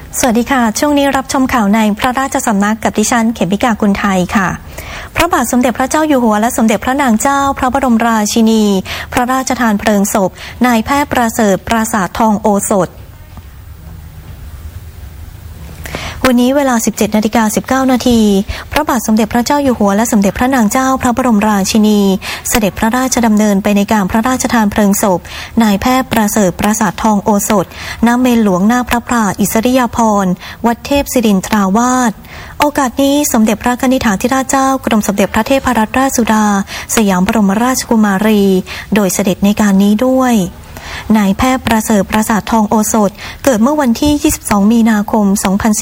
สวัสดีค่ะช่วงนี้รับชมข่าวในพระราชสำนักกับดิฉันเขมิกากุลไทยค่ะพระบาทสมเด็จพระเจ้าอยู่หัวและสมเด็จพระนางเจ้าพระบรมราชินีพระราชทานเพลิงศพนายแพทย์ประเสริฐปราสาททองโอสถวันนี้เวลา 17:19 นาทีพระบาทสมเด็จพระเจ้าอยู่หัวและสมเด็จพระนางเจ้าพระบรมราชินีเสด็จพระราชดำเนินไปในการพระราชทานเพลิงศพนายแพทย์ประเสริฐปราสาททองโอสถณเมรุหลวงหน้าพระพลาอิสริยาภรณ์วัดเทพศิรินทราวาสโอกาสนี้สมเด็จพระกนิษฐาธิราชเจ้ากรมสมเด็จพระเทพรัตนราชสุดาสยามบรมราชกุมารีโดยเสด็จในการนี้ด้วยนายแพทย์ประเสริฐปราสาททองโอสถเกิดเมื่อวันที่ 22 มีนาคม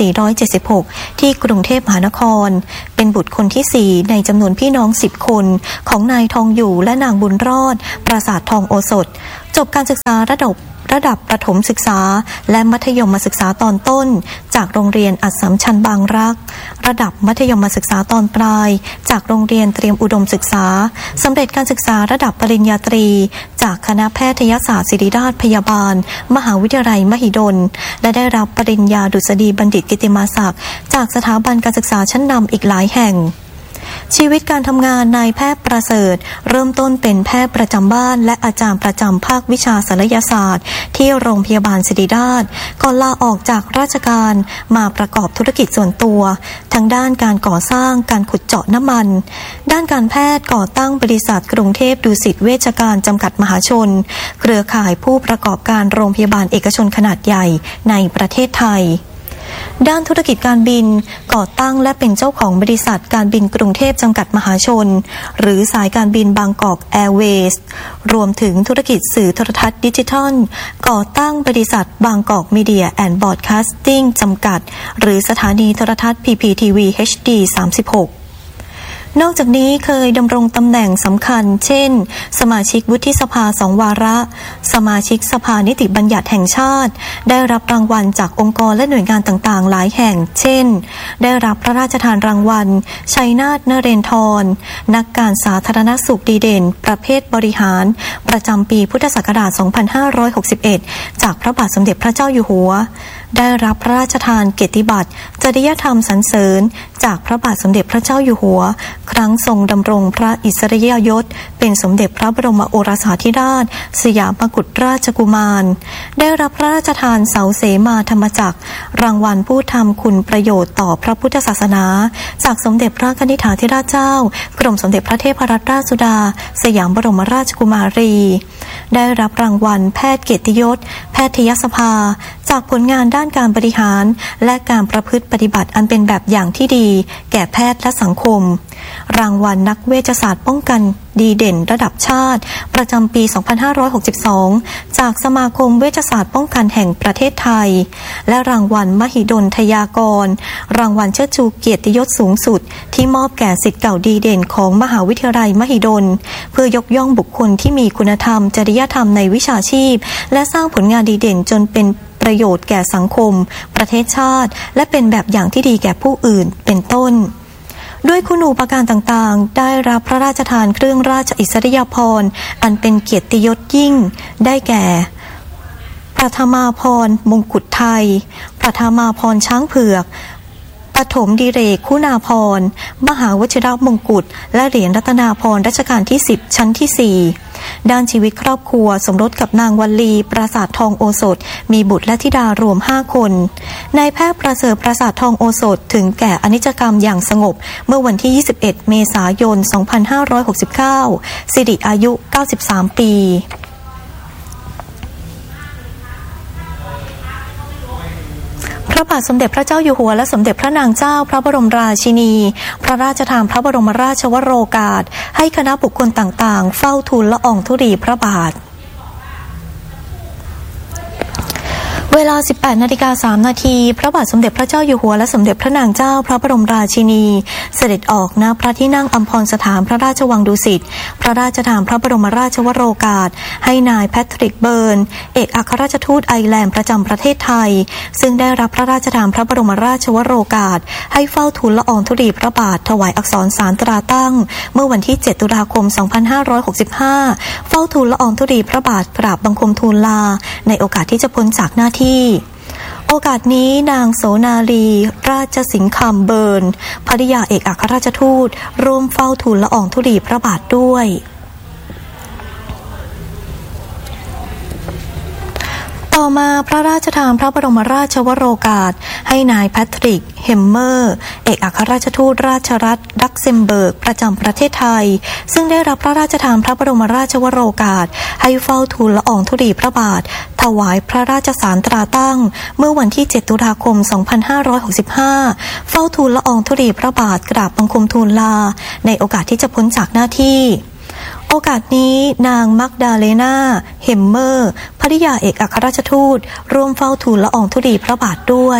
2476 ที่กรุงเทพมหานครเป็นบุตรคนที่ 4 ในจำนวนพี่น้อง 10 คนของนายทองอยู่และนางบุญรอดปราสาททองโอสถจบการศึกษาระดับประถมศึกษาและมัธยมศึกษาตอนต้นจากโรงเรียนอัสสัมชัญบางรักระดับมัธยมศึกษาตอนปลายจากโรงเรียนเตรียมอุดมศึกษาสำเร็จการศึกษาระดับปริญญาตรีจากคณะแพทยศาสตร์ศิริราชพยาบาลมหาวิทยาลัยมหิดลและได้รับปริญญาดุษฎีบัณฑิตกิตติมศักดิ์จากสถาบันการศึกษาชั้นนำอีกหลายแห่งชีวิตการทำงานนายแพทย์ประเสริฐเริ่มต้นเป็นแพทย์ประจำบ้านและอาจารย์ประจำภาควิชาศัลยศาสตร์ที่โรงพยาบาลศิริราชก่อนลาออกจากราชการมาประกอบธุรกิจส่วนตัวทั้งด้านการก่อสร้างการขุดเจาะน้ำมันด้านการแพทย์ก่อตั้งบริษัทกรุงเทพดุสิตเวชการจำกัดมหาชนเครือข่ายผู้ประกอบการโรงพยาบาลเอกชนขนาดใหญ่ในประเทศไทยด้านธุรกิจการบินก่อตั้งและเป็นเจ้าของบริษัทการบินกรุงเทพจำกัดมหาชนหรือสายการบินบางกอกแอร์เวย์สรวมถึงธุรกิจสื่อโทรทัศน์ดิจิทัลก่อตั้งบริษัทบางกอกมีเดียแอนด์บรอดคาสติ้งจำกัดหรือสถานีโทรทัศน์ PPTV HD 36นอกจากนี้เคยดำรงตำแหน่งสำคัญเช่นสมาชิกวุฒิสภา2 วาระสมาชิกสภานิติบัญญัติแห่งชาติได้รับรางวัลจากองค์กรและหน่วยงานต่างๆหลายแห่งเช่นได้รับพระราชทานรางวัลชัยนาทนเรนทรนักการสาธารณสุขดีเด่นประเภทบริหารประจำปีพุทธศักราช 2561 จากพระบาทสมเด็จพระเจ้าอยู่หัวได้รับพระราชทานเกียรติบัตรจริยธรรมสรรเสริญจากพระบาทสมเด็จพระเจ้าอยู่หัวครั้งทรงดำรงพระอิสริยยศเป็นสมเด็จพระบรมโอรสาธิราชสยามกุฎราชกุมารได้รับพระราชทานเสาเสมาธรรมจักรรางวัลผู้ทำคุณประโยชน์ต่อพระพุทธศาสนาจากสมเด็จพระกนิษฐาธิราชเจ้ากรมสมเด็จพระเทพรัตนราชสุดาสยามบรมราชกุมารีได้รับรางวัลแพทย์เกียรติยศแพทยสภาจากผลงานด้านการบริหารและการประพฤติปฏิบัติอันเป็นแบบอย่างที่ดีแก่แพทย์และสังคมรางวัลนักเวชศาสตร์ป้องกันดีเด่นระดับชาติประจำปี 2562 จากสมาคมเวชศาสตร์ป้องกันแห่งประเทศไทยและรางวัลมหิดลทยากรรางวัลเชิดชูเกียรติยศสูงสุดที่มอบแก่ศิษย์เก่าดีเด่นของมหาวิทยาลัยมหิดลเพื่อยกย่องบุคคลที่มีคุณธรรมจริยธรรมในวิชาชีพและสร้างผลงานดีเด่นจนเป็นประโยชน์แก่สังคมประเทศชาติและเป็นแบบอย่างที่ดีแก่ผู้อื่นเป็นต้นด้วยคุณูปการต่างๆได้รับพระราชทานเครื่องราชอิสริยาภรณ์อันเป็นเกียรติยศยิ่งได้แก่ประธมาภรณ์มงกุฎไทยประธมาภรณ์ช้างเผือกปฐมดิเรกคุณาภรณ์มหาวชิรมงกุฎและเหรียญรัตนาภรณ์รัชกาลที่10ชั้นที่4ด้านชีวิตครอบครัวสมรสกับนางวลีปราสาททองโอสถมีบุตรและธิดารวม5คนนายแพทย์ประเสริฐปราสาททองโอสถถึงแก่อนิจกรรมอย่างสงบเมื่อวันที่21 เมษายน 2569 สิริอายุ93 ปีพระบาทสมเด็จพระเจ้าอยู่หัวและสมเด็จพระนางเจ้าพระบรมราชินีพระราชทานพระบรมราชวโรกาสให้คณะบุคคลต่างๆเฝ้าทูลละอองธุลีพระบาทเวลา 18:03 นาทีพระบาทสมเด็จพระเจ้าอยู่หัวและสมเด็จพระนางเจ้าพระบรมราชินีเสด็จออกณพระที่นั่งอัมพรสถานพระราชวังดุสิตพระราชทานพระบรมราชวโรกาสให้นายแพทริกเบิร์นเอกอัครราชทูตไอร์แลนด์ประจำประเทศไทยซึ่งได้รับพระราชทานพระบรมราชวโรกาสให้เฝ้าทูลละอองธุลีพระบาทถวายอักษรสารตราตั้งเมื่อวันที่7 ตุลาคม 2565เฝ้าทูลละอองธุลีพระบาทกราบบังคมทูลลาในโอกาสที่จะพ้นจากหน้าที่โอกาสนี้นางโสนาลีราชสิงคำเบิร์นภริยาเอกอัครราชทูตร่วมเฝ้าทูลละอองธุลีพระบาทด้วยต่อมาพระราชทานพระบรมราชวโรกาสให้นายแพทริกเฮมเมอร์เอกอัครราชทูตราชรัฐลักเซมเบิร์กประจำประเทศไทยซึ่งได้รับพระราชทานพระบรมราชวโรกาสให้เฝ้าทูลละอองธุลีพระบาทถวายพระราชสารตราตั้งเมื่อวันที่7ตุลาคม2565เฝ้าทูลละอองธุลีพระบาทกราบบังคมทูลลาในโอกาสที่จะพ้นจากหน้าที่โอกาสนี้นางมักดาเลนาเฮมเมอร์ภริยาเอกอัครราชทูตร่วมเฝ้าทูลละอองธุลีพระบาทด้วย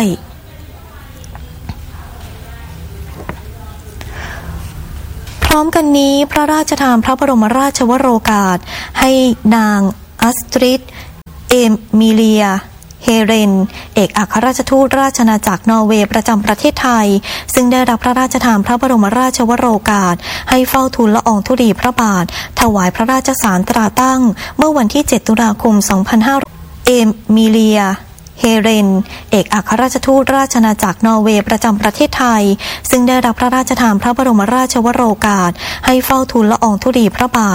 พร้อมกันนี้พระราชทานพระบรมราชวโรกาสให้นางอัสตริดเอมิเลียเฮเรนเอกอัครราชทูตราชอาณาจักรนอร์เวย์ประจำประเทศไทยซึ่งได้รับพระราชทานพระบรมราชวโรกาสให้เฝ้าทูลละอองธุลีพระบาทถวายพระราชสารตราตั้งเมื่อวันที่7ตุลาคม2500เอมิเลียเฮเรนเอกอัครราชทูตราชอาณาจักรนอร์เวย์ประจำประเทศไทยซึ่งได้รับพระราชทานพระบรมราชวโรกาสให้เฝ้าทูลละอองธุลีพระบาท